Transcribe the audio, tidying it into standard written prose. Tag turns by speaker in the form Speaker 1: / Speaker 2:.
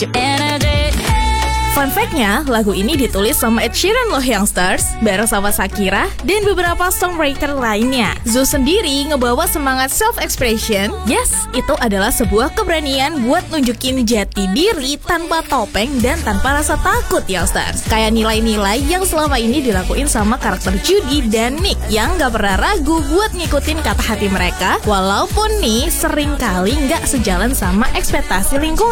Speaker 1: relationship. Fun fact-nya, lagu ini ditulis sama Ed Sheeran loh Youngsters, bareng sama Shakira dan beberapa songwriter lainnya. Zoe sendiri ngebawa semangat self-expression. Yes, itu adalah sebuah keberanian buat nunjukin jati diri tanpa topeng dan tanpa rasa takut Youngsters. Kayak nilai-nilai yang selama ini dilakuin sama karakter Judy dan Nick yang gak pernah ragu buat ngikutin kata hati mereka, walaupun nih sering kali gak sejalan sama ekspektasi lingkungan.